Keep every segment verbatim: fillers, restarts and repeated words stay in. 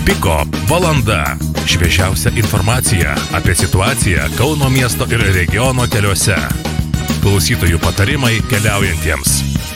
Piko valanda. Šviežiausia informacija apie situaciją Kauno miesto ir regiono keliuose. Klausytojų patarimai keliaujantiems.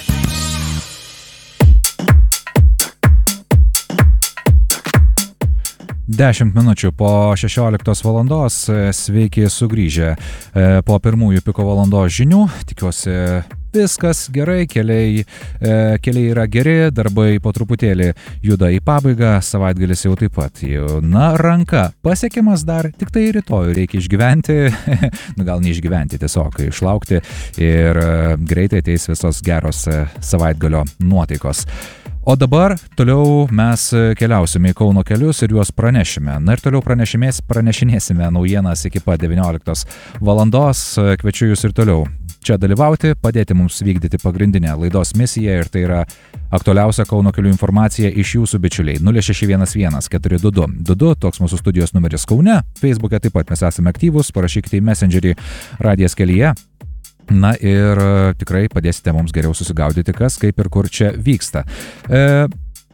Dešimt minučių po šešioliktos valandos. Sveiki sugrįžę po pirmųjų Piko valandos žinių. Tikiuosi viskas gerai, keliai, keliai yra geri, darbai po truputėlį juda į pabaigą, savaitgalis jau taip pat. Na, ranka pasiekiamas dar, tik tai rytoj reikia išgyventi, nu gal neišgyventi, tiesiog išlaukti ir greitai ateis visos geros savaitgalio nuotaikos. O dabar toliau mes keliausime į Kauno kelius ir juos pranešime. Na ir toliau pranešinėsime naujienas iki pat devynioliktos valandos. Kviečiu jūs ir toliau čia dalyvauti, padėti mums vykdyti pagrindinę laidos misiją ir tai yra aktualiausia Kauno kelių informacija iš jūsų bičiuliai. nulis šeši vienas vienas keturi du du du du, toks mūsų studijos numeris Kaune. Facebook'e taip pat mes esame aktyvūs, parašykite į Messengerį Radijas kelyje. Na ir tikrai padėsite mums geriau susigaudyti, kas, kaip ir kur čia vyksta. E,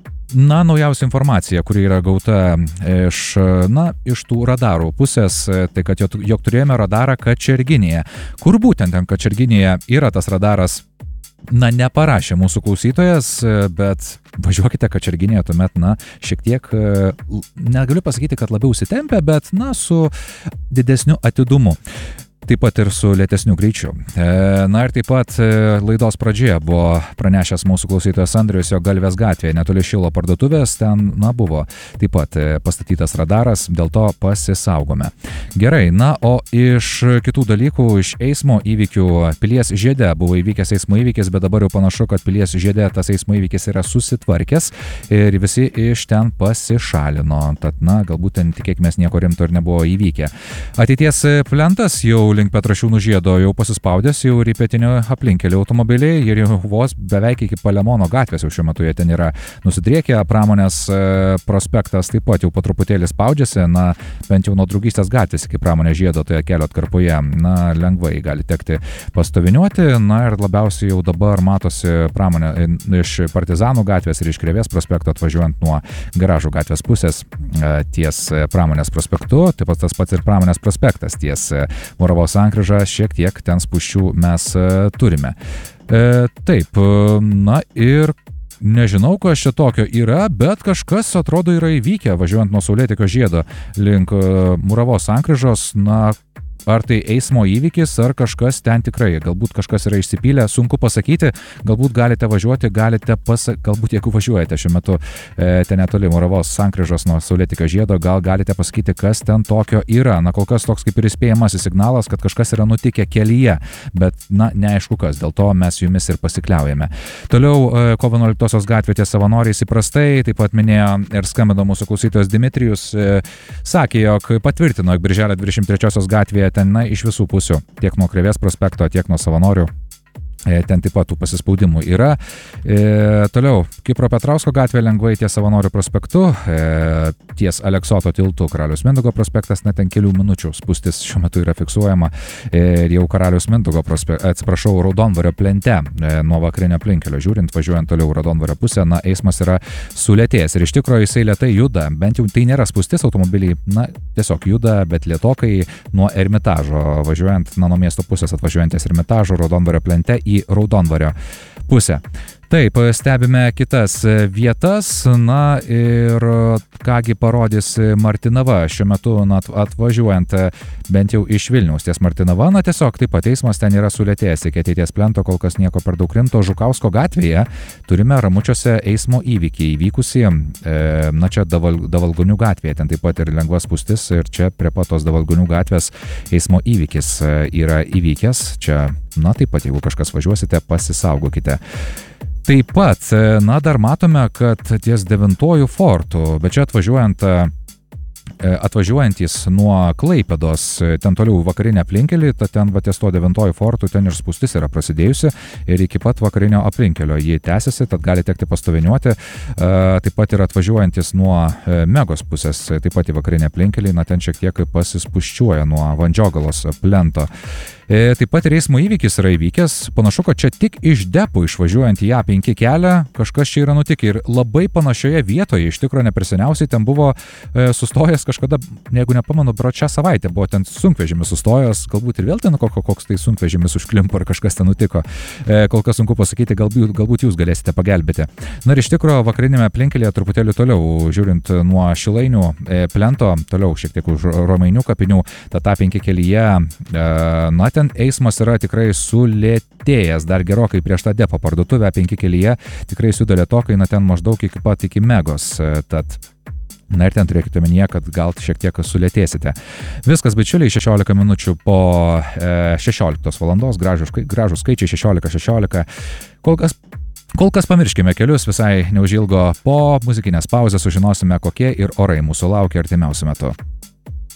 na, naujausia informacija, kuri yra gauta iš, na, iš tų radarų pusės, tai kad jog, jog turėjome radarą Kačerginėje. Kur būtent ten Kačerginėje yra tas radaras? Na, neparašė mūsų klausytojas, bet važiuokite Kačerginėje tuomet, na, šiek tiek, negaliu pasakyti, kad labiau užsitempę, bet, na, su didesniu atidumu. Taip pat ir su lėtesniu greičiu. Na ir taip pat laidos pradžioje buvo pranešęs mūsų klausytojas Andrius, jog Galvės gatvėje netoli Šilo parduotuvės, ten, na, buvo taip pat pastatytas radaras, dėl to pasisaugome. Gerai, na, o iš kitų dalykų, iš eismo įvykių Pilies žiede buvo įvykęs eismo įvykis, bet dabar jau panašu, kad Pilies žiede tas eismo įvykis yra susitvarkęs ir visi iš ten pasišalino. Tad, na, galbūt ten tikėkimės nieko rimto ir nebuvo įvykę. Ateities plentas jau link Petrašiūnų žiedo jau pasispaudęs, jau ir į pietinio aplinkelį automobiliai ir jau vos beveik iki Palemono gatvės jau šiuo metu jie ten yra nusidriekę. Pramonės prospektas taip pat jau po truputėlį spaudžiasi, na, bent jau nuo Draugystės gatvės iki Pramonės žiedo toje kelio atkarpoje, na, lengvai gali tekti pastoviniuoti. Na ir labiausiai jau dabar matosi pramonė iš Partizanų gatvės ir iš Krėvės prospekto atvažiuojant nuo Garažų gatvės pusės ties Pramonės prospektu, taip pat tas pats ir Pramonės prospektas ties Moravos sankryžą, šiek tiek ten spūsčių mes e, turime. E, taip, na ir nežinau, kas čia tokio yra, bet kažkas atrodo yra įvykę, važiuojant nuo Saulėtekio žiedo link e, Moravos sankryžos, na, ar tai eismo įvykis, ar kažkas ten tikrai, galbūt kažkas yra išsipylę, sunku pasakyti, galbūt galite važiuoti, galite pasakyti, galbūt jeigu važiuojate šiuo metu e, ten netoli Moravos sankryžos nuo Saulėtekio žiedo, gal galite pasakyti, kas ten tokio yra. Na, kol kas toks kaip ir įspėjamasis signalas, kad kažkas yra nutikę kelyje, bet, na, neaišku kas, dėl to mes jumis ir pasikliaujame. Toliau e, kovo vienuoliktosios gatvė ties savanoriais įprastai, taip pat minėjo ir skambino mūsų klausytojas Dimitrijus, e, sakė, jog patvirtino, jog birželio dvidešimt trečiosios gatvėje ten, na, iš visų pusių, tiek nuo Krėvės prospekto, tiek nuo savanorių. Ten taip pat tų pasispaudimų yra. E, toliau, Kipro Petrausko gatvė lengvai ties Savanorių prospektu, e, ties Aleksoto tiltu Karaliaus Mindaugo prospektas, net ten kelių minučių spūstis šiuo metu yra fiksuojama. E, ir jau Karaliaus Mindaugo prospektas, atsiprašau, Raudonvario plente, e, nuo vakarinio aplinkelio žiūrint, važiuojant toliau Raudonvario pusę, na, eismas yra sulėtėjęs. Ir iš tikrųjų jisai lėtai juda, bent jau tai nėra spūstis, automobiliai, na, tiesiog juda, bet lėtokai nuo Ermitažo, važiuojant, na, nuo miesto pusės atvažiuojantis Ermitažo, Raudonvario plente į Raudonvario pusę. Taip, stebime kitas vietas, na ir kągi parodys Martinava šiuo metu, na, atvažiuojant bent jau iš Vilniaus ties Martinava, na tiesiog taip pat eismas ten yra sulėtėjęs iki ateities plento, kol kas nieko per daug rimto. Žukausko gatvėje turime Ramučiuose eismo įvykį įvykusį, e, na čia Daval, Davalgonių gatvėje, ten taip pat ir lengvas spūstis ir čia prie pat tos Davalgonių gatvės eismo įvykis yra įvykęs, čia, na taip pat jeigu kažkas važiuosite, pasisaugokite. Taip pat, na, dar matome, kad ties devintojų fortų, bet čia atvažiuojant, atvažiuojantys nuo Klaipėdos, ten toliau vakarinę aplinkelį, tad ten va ties to devintojų fortų, ten ir spūstis yra prasidėjusi ir iki pat vakarinio aplinkelio jį tęsiasi, tad gali tekti pastoviniuoti. Taip pat ir atvažiuojantis nuo Megos pusės, taip pat į vakarinę aplinkelį, na ten šiek tiek pasispuščiuoja nuo Vandžiogalos plento. E, taip pat ir eismo įvykis yra įvykęs. Panašu, kad čia tik iš depo išvažiuojant į A penki kelią kažkas čia yra nutikę. Ir labai panašioje vietoje, iš tikrųjų neperseniausiai, ten buvo e, sustojęs kažkada, jeigu nepamenu, bro, šią savaitę buvo ten sunkvežimis sustojęs, galbūt ir vėl ten koks tai sunkvežimis užklimpo ar kažkas ten nutiko. E, kol kas sunku pasakyti, galbūt, galbūt jūs galėsite pagelbėti. Na ir iš tikrųjų vakarinėme aplinkelėje truputėlį toliau, žiūrint nuo Šilainių e, plento, toliau šiek tiek už Romainių kapinių, tad A penki kelyje, e, na ten eismas yra tikrai sulėtėjęs, dar gerokai prieš tą depo parduotuvę A penki kelyje, tikrai juda lėtokai, na ten maždaug iki pat iki Megos, e, tad na ir ten turėkite omenyje, kad gal šiek tiek sulėtėsite. Viskas, bičiuliai, šešiolika minučių po e, šešioliktos valandos, gražus, gražus skaičiai, šešiolika šešiolika. Kol kas, kol kas pamirškime kelius, visai neužilgo po muzikinės pauzės sužinosime, kokie ir orai mūsų laukia artimiausiu metu.